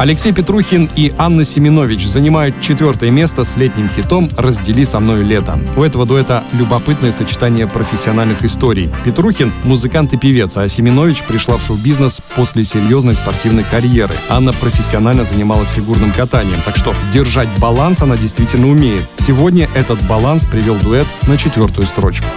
Алексей Петрухин и Анна Семенович занимают 4-е место с летним хитом «Раздели со мною лето». У этого дуэта любопытное сочетание профессиональных историй. Петрухин – музыкант и певец, а Семенович пришла в шоу-бизнес после серьезной спортивной карьеры. Анна профессионально занималась фигурным катанием, так что держать баланс она действительно умеет. Сегодня этот баланс привел дуэт на 4-ю строчку.